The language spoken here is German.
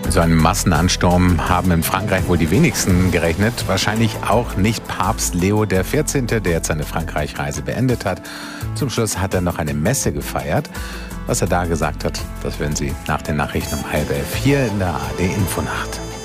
Mit so einem Massenansturm haben in Frankreich wohl die wenigsten gerechnet. Wahrscheinlich auch nicht Papst Leo XIV., der jetzt seine Frankreich-Reise beendet hat. Zum Schluss hat er noch eine Messe gefeiert. Was er da gesagt hat, das werden Sie nach den Nachrichten um 10:30 hier in der ARD Infonacht.